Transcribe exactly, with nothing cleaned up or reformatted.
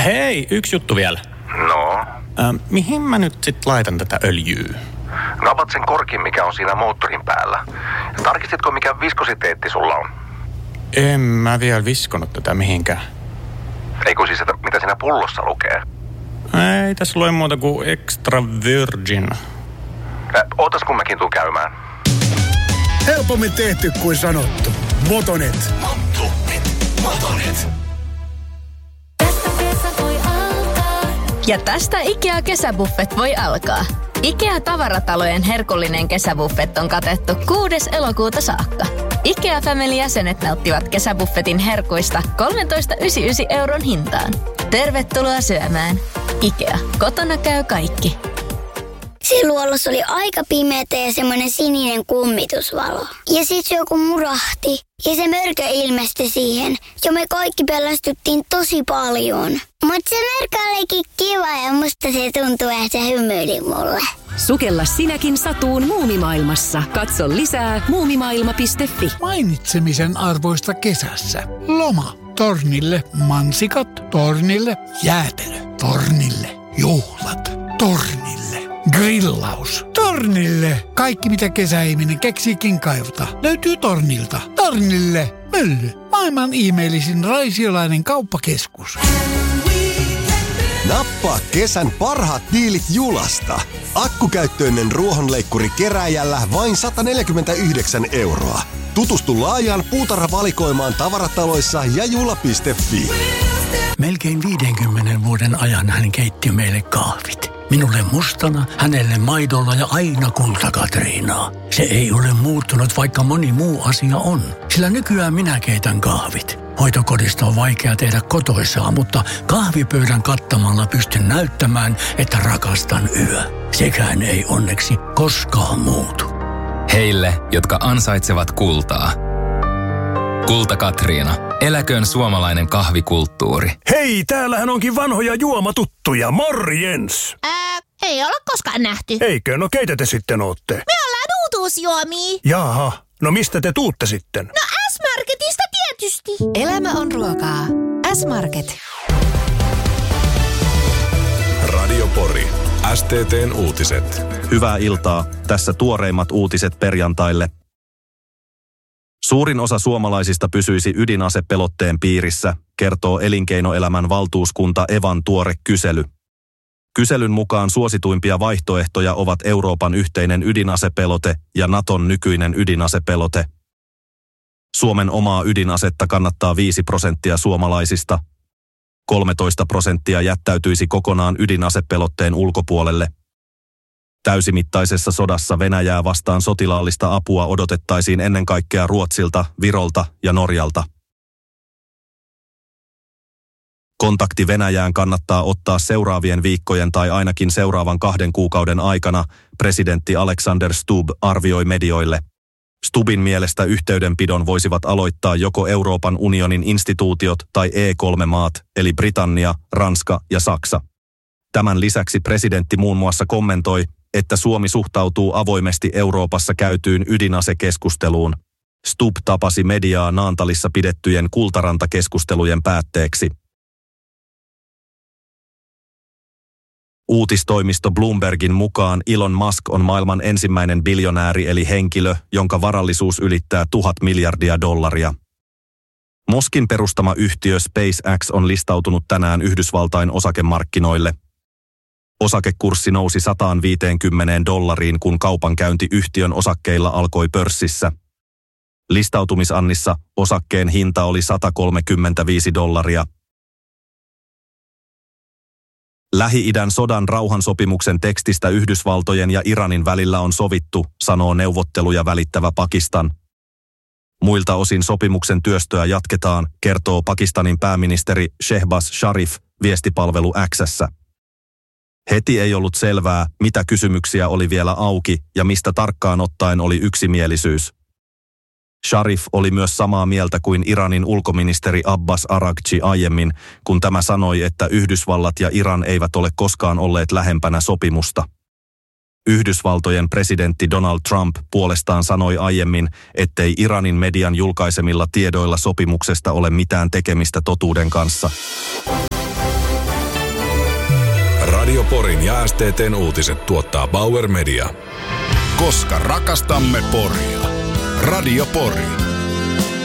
Hei, yksi juttu vielä. No? Äh, mihin mä nyt sit laitan tätä öljyä? Napat sen korkin, mikä on siinä moottorin päällä. Tarkistitko, mikä viskositeetti sulla on? En mä vielä viskonut tätä mihinkään. Ei kun siis, että mitä siinä pullossa lukee? Ei tässä lue muuta kuin extra virgin. Äh, ootas kun mäkin tuun käymään. Helpommin tehty kuin sanottu. Motonet. Motonet. Motonet. Ja tästä IKEA kesäbuffet voi alkaa. IKEA-tavaratalojen herkullinen kesäbuffet on katettu kuudes elokuuta saakka. IKEA Family-jäsenet nauttivat kesäbuffetin herkuista kolmetoista pilkku yhdeksänkymmentäyhdeksän euron hintaan. Tervetuloa syömään. IKEA. Kotona käy kaikki. Se luolassa oli aika pimeätä ja semmoinen sininen kummitusvalo. Ja sit se joku murahti ja se mörkö ilmestyi siihen. Ja me kaikki pelästyttiin tosi paljon. Mutta se mörkö olikin kiva ja musta se tuntui, että se hymyili mulle. Sukella sinäkin satuun muumimaailmassa. Katso lisää muumimaailma piste fi. Mainitsemisen arvoista kesässä. Loma. Tornille mansikat. Tornille jäätelö. Tornille juhlat. Tornille grillaus. Tornille kaikki mitä kesäihminen keksiikin kaivata. Löytyy Tornilta. Tornille mylly. Maailman ihmeellisin raisiolainen kauppakeskus. Nappaa kesän parhaat diilit Julasta. Akkukäyttöinen ruohonleikkuri kerääjällä vain sata neljäkymmentäyhdeksän euroa. Tutustu laajaan puutarhavalikoimaan tavarataloissa ja jula piste fi. Melkein viidenkymmenen vuoden ajan hän keitti meille kahvit. Minulle mustana, hänelle maidolla ja aina kultakatriinaa. Se ei ole muuttunut, vaikka moni muu asia on. Sillä nykyään minä keitän kahvit. Hoitokodista on vaikea tehdä kotoisaa, mutta kahvipöydän kattamalla pystyn näyttämään, että rakastan yö. Sekään ei onneksi koskaan muutu. Heille, jotka ansaitsevat kultaa. Kulta Katriina. Eläköön suomalainen kahvikulttuuri. Hei, täällähän onkin vanhoja juomatuttuja. Morjens! Ää, ei olla koskaan nähty. Eikö? No keitä te sitten ootte? Me ollaan uutuusjuomia. Jaha, no mistä te tuutte sitten? No S-Marketista tietysti. Elämä on ruokaa. S-Market. Radio Pori. S T T:n uutiset. Hyvää iltaa. Tässä tuoreimmat uutiset perjantaille. Suurin osa suomalaisista pysyisi ydinasepelotteen piirissä, kertoo elinkeinoelämän valtuuskunta Evan tuore kysely. Kyselyn mukaan suosituimpia vaihtoehtoja ovat Euroopan yhteinen ydinasepelote ja Naton nykyinen ydinasepelote. Suomen omaa ydinasetta kannattaa viisi prosenttia suomalaisista. kolmetoista prosenttia jättäytyisi kokonaan ydinasepelotteen ulkopuolelle. Täysimittaisessa sodassa Venäjää vastaan sotilaallista apua odotettaisiin ennen kaikkea Ruotsilta, Virolta ja Norjalta. Kontakti Venäjään kannattaa ottaa seuraavien viikkojen tai ainakin seuraavan kahden kuukauden aikana, presidentti Alexander Stubb arvioi medioille. Stubbin mielestä yhteydenpidon voisivat aloittaa joko Euroopan unionin instituutiot tai E kolme maat, eli Britannia, Ranska ja Saksa. Tämän lisäksi presidentti muun muassa kommentoi, että Suomi suhtautuu avoimesti Euroopassa käytyyn ydinasekeskusteluun. Stubb tapasi mediaa Naantalissa pidettyjen Kultaranta-keskustelujen päätteeksi. Uutistoimisto Bloombergin mukaan Elon Musk on maailman ensimmäinen biljonääri eli henkilö, jonka varallisuus ylittää tuhat miljardia dollaria. Muskin perustama yhtiö SpaceX on listautunut tänään Yhdysvaltain osakemarkkinoille. Osakekurssi nousi sata viisikymmentä dollariin, kun kaupankäynti yhtiön osakkeilla alkoi pörssissä. Listautumisannissa osakkeen hinta oli sata kolmekymmentäviisi dollaria. Lähi-idän sodan rauhansopimuksen tekstistä Yhdysvaltojen ja Iranin välillä on sovittu, sanoo neuvotteluja välittävä Pakistan. Muilta osin sopimuksen työstöä jatketaan, kertoo Pakistanin pääministeri Shehbaz Sharif viestipalvelu X:ssä. Heti ei ollut selvää, mitä kysymyksiä oli vielä auki ja mistä tarkkaan ottaen oli yksimielisyys. Sharif oli myös samaa mieltä kuin Iranin ulkoministeri Abbas Araghchi aiemmin, kun tämä sanoi, että Yhdysvallat ja Iran eivät ole koskaan olleet lähempänä sopimusta. Yhdysvaltojen presidentti Donald Trump puolestaan sanoi aiemmin, ettei Iranin median julkaisemilla tiedoilla sopimuksesta ole mitään tekemistä totuuden kanssa. Radio Porin ja S T T:n uutiset tuottaa Bauer Media. Koska rakastamme Poria. Radio Pori.